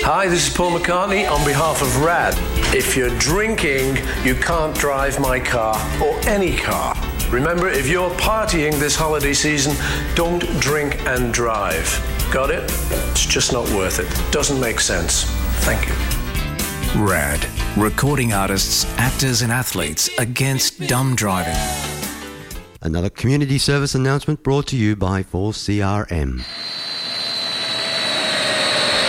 Hi, this is Paul McCartney on behalf of RAD. If you're drinking, you can't drive my car or any car. Remember, if you're partying this holiday season, don't drink and drive. Got it? It's just not worth it. Doesn't make sense. Thank you. RAD. Recording artists, actors and athletes against dumb driving. Another community service announcement brought to you by 4CRM.